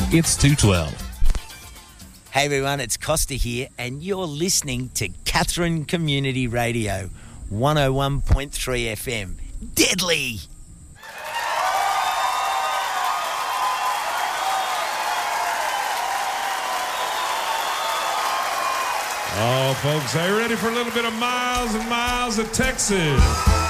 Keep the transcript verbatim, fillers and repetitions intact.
It's two twelve. Hey everyone, it's Costa here, and you're listening to Katherine Community Radio, one oh one point three F M. Deadly! Oh, folks, are you ready for a little bit of Miles and Miles of Texas?